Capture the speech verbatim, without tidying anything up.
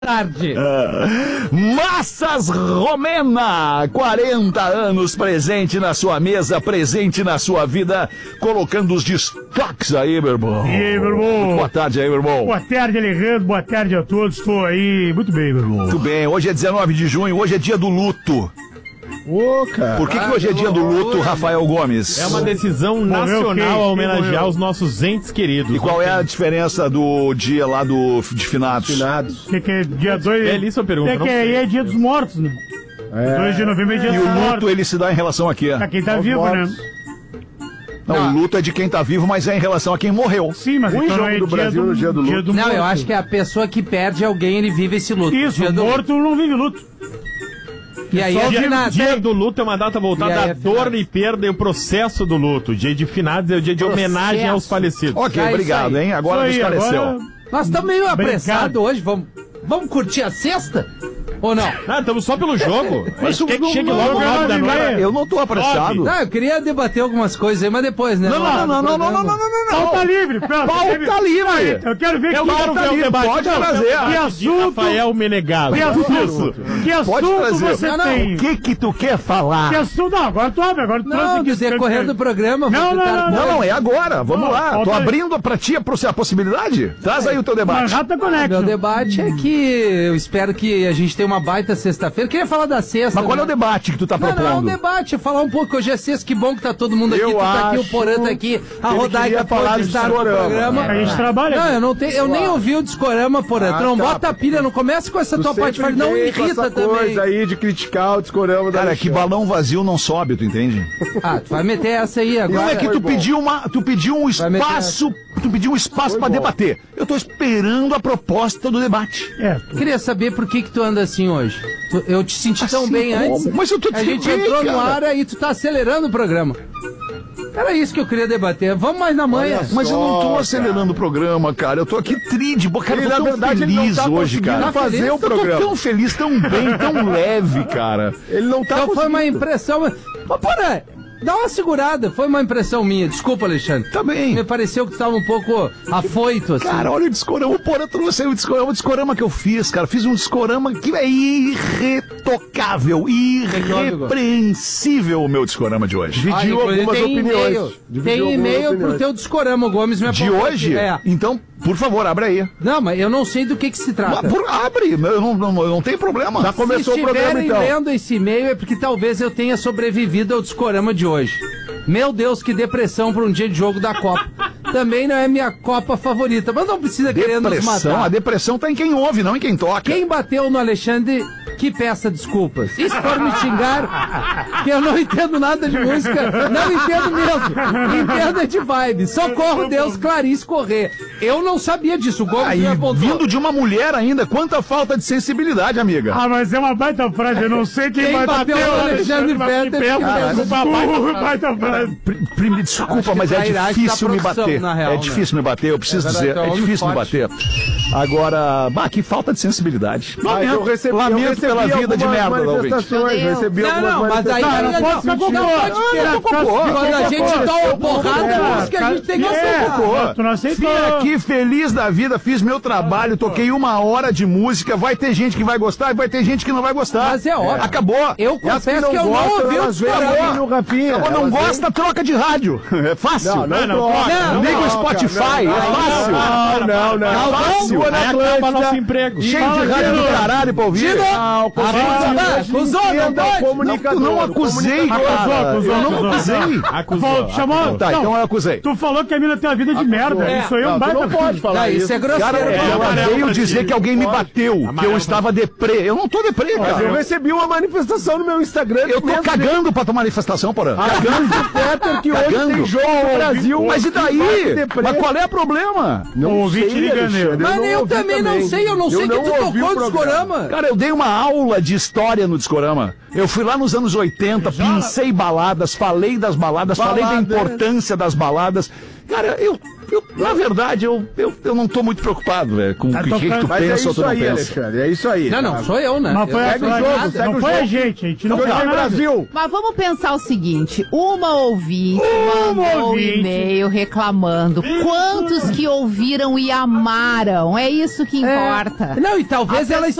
tarde. Uh, Massas Romena, quarenta anos presente na sua mesa, presente na sua vida, colocando os destaques aí, meu irmão. E aí, meu irmão? Boa tarde aí, meu irmão. Boa tarde, Alejandro, boa tarde a todos, estou aí, muito bem, meu irmão. Muito bem, hoje é dezenove de junho, hoje é dia do luto. Ô, cara. Por que, que hoje é dia do luto, Rafael Gomes? É uma decisão nacional a homenagear os nossos entes queridos. E qual é a diferença do dia lá do, de finados? Finados. Que, que é dia dois... É ali sua pergunta. É que aí é dia dos mortos, né? É. dois de novembro é dia E dos o luto, mortos. ele se dá em relação a quê? Pra quem tá Aos vivo, mortos. né? Não, Não. o luto é de quem tá vivo, mas é em relação a quem morreu. Sim, mas Um então jogo é do dia Brasil do, no dia do luto. do Não, morto. eu acho que a pessoa que perde alguém, ele vive esse luto. Isso, Dia o do- morto não vive luto. E aí Só é o dia, finado. dia do luto é uma data voltada E aí à é dor finados. e perda e o processo do luto. O dia de finados é o dia de Processo. homenagem aos falecidos. Ok, É isso obrigado, aí. hein? Agora Isso aí, esclareceu. agora- Nós estamos meio apressados Obrigado. hoje. Vamos, vamos curtir a sexta? Ou não? Ah, estamos só pelo jogo. A gente o- quer que não- chegue não- logo não- nove da não- noite. Eu não tô apressado. Não, eu queria debater algumas coisas aí, mas depois, né? Não, não, não, não, não, não, não, não, não. Pauta livre, pronto. Pauta livre. Eu quero ver Eu que quero ver o livre, debate. pode Não, trazer. eu quero Que de assunto- Rafael Menegaso. Que assunto, que Pode assunto trazer. você Não, não, tem? O que que tu quer falar? Que assunto? Não, agora tu abre, agora tu trouxe Não, aqui. do decorrer do programa. Não, vou não, tentar- não, Não, não, é agora. Vamos Não, lá. pauta Tô livre. abrindo pra ti a possi- a possibilidade. Traz aí o teu debate. Manhattan Meu Connection. debate é que eu espero que a gente tenha uma baita sexta-feira. Queria falar da sexta. Mas qual é o né? debate que tu tá Não, não, é um propondo? debate, falar um pouco. Hoje é sexta, que bom que tá todo mundo aqui. Eu tu tá aqui, o acho Porã tá aqui, a que ele Rodaica queria falar pode de estar no discorama. programa. A gente trabalha. Não, eu não tenho, eu nem ouvi o discorama, Porã. Ah, tu não tá. bota a pilha, não comece com essa Tu tua parte, sempre não me vem com irrita essa também. coisa aí de criticar o discorama da Cara, que Alexandre. balão vazio não sobe, tu entende? Ah, tu vai meter essa aí Não agora. é que foi tu bom. pediu uma, tu pediu um Vai meter espaço, tu pediu um espaço Foi pra bom. debater. Eu tô esperando a proposta do debate. É, Queria saber por que que tu anda assim hoje. Tu- Eu te senti tão Assim bem como? antes. Mas eu tô A gente bem, entrou no cara. ar e tu tá acelerando o programa. Era isso que eu queria debater. Vamos mais na manhã. Olha Mas eu não tô Só, acelerando o programa, cara. Eu tô aqui tri de boa. Cara, Ele, eu tô na tão verdade, ele não feliz tá hoje, conseguindo cara. fazer Eu o Eu tô programa. tão feliz, tão bem, tão leve, cara. Ele não tá Então foi uma conseguindo. impressão. Mas, porra, dá uma segurada. Foi uma impressão minha. Desculpa, Alexandre. Tá bem. Me pareceu que tu tava um pouco afoito, assim. Cara, olha o discorama. O Porã trouxe aí o discorama, o discorama que eu fiz, cara. Fiz um discorama que é irretocável, irrepreensível o meu discorama de hoje. Ah, Dividiu inclusive algumas tem opiniões. e-mail. Dividiu Tem algumas e-mail pro opiniões. teu discorama. O Gomes me De apontou hoje? aqui. É. Então, por favor, abre aí. Não, mas eu não sei do que que se trata. Mas, por- abre, eu não, não, eu não tem problema. Já começou Se o programa, estiverem então. lendo esse e-mail é porque talvez eu tenha sobrevivido ao discorama de hoje. Meu Deus, que depressão para um dia de jogo da Copa. Também não é minha Copa favorita, mas não precisa querer nos Depressão, matar. a depressão tá em quem ouve, não em quem toca. Quem bateu no Alexandre, que peça desculpas. E se for me xingar, que eu não entendo nada de música, não entendo mesmo. Entendo é de vibe. Socorro, Deus, Clarice Corrêa. Eu não sabia disso, o Gomes Aí, me apontou. vindo de uma mulher ainda, quanta falta de sensibilidade, amiga. Ah, mas é uma baita frase, eu não sei quem, Quem bateu no Alexandre mas que Fetter, peça, que peça desculpa, baita, baita frase. Pri- Primo, desculpa, Acho que mas é trairagem difícil da me profissão, bater. na real, é né? difícil me bater, eu preciso É verdade, dizer. tu é um É homem difícil me forte. bater. Agora, bah, que falta de sensibilidade. Ah, Lamento, eu recebi, eu lamento recebi pela vida de algumas merda da ouvinte. manifestações, recebi Não, algumas não, mas aí manifestações. não, não pode ficar com não cocô. pode Ah, tirar não, cocô. cocô. Quando a gente Cocô. dá uma porrada, É, é isso que a gente tem que é, aceitar. cocô. Tu não aceitou. Vim aqui feliz da vida, fiz meu trabalho, toquei uma hora de música. Vai ter gente que vai gostar e vai ter gente que não vai gostar. Mas é óbvio. Acabou. Eu E as que confesso não que eu não gostam, ouvi o elas vêm discorama. aqui no Rafinha. Acabou, não Elas vêm- gosta, troca de rádio. É fácil. Não, não, Não, troca. não, não, Liga o troca, Spotify, não, é fácil. Não, não, não. Não, É fácil. Aí Na acaba Atlântida, nosso emprego. Cheio de Fala, rádio do Dino. caralho pra ouvir. Dino. Ah, o Acusou, acusou, não entenda pode. o comunicador, Não, tu não o acusei, comunicador. cara. Acusou, Eu não acusou. acusei. Acusou. Pô, chamou, Tá, não, então eu acusei. Tu falou que a mina tem uma vida de merda. É. Isso aí é um Não, tu baita não pode coisa. falar Não, isso. isso é grosseiro. Cara, É, ela amarelo veio pra dizer ti. que alguém me Pode. bateu, que eu Amarelo. estava deprê. Eu não tô deprê, Mas eu cara. recebi uma manifestação no meu Instagram. Eu tô mesmo cagando pra tua manifestação, porra. Cagando de Fetter que hoje Cagando. tem jogo no Brasil. Mas e daí? Bate deprê. Mas qual é o problema? Não Ouvinte sei, liga Alexandre, nele. Mas não eu ouvi também não sei, eu não sei que tu ouvi tocou o no programa. discorama. Cara, eu dei uma aula de história no Discorama. Eu fui lá nos anos oitenta, pincei baladas, falei das baladas, falei da Balada. importância das baladas. Cara, eu, eu, na verdade, eu, eu, eu não tô muito preocupado, velho, com o Tá que, que, que tu tocando- Mas é pensa ou tu isso não aí, pensa. Alexandre, é isso aí. Não, não, sou eu, né? Mas foi, Eu- a, segue o foi- jogo, não segue o foi a jogo. gente, a gente não Jogo fala de nada. Brasil. Mas vamos pensar o seguinte, uma ouvinte Uma mandou um ouvinte. e-mail reclamando. Quantos que ouviram e amaram? É isso que É. importa. Não, e talvez A ela pessoa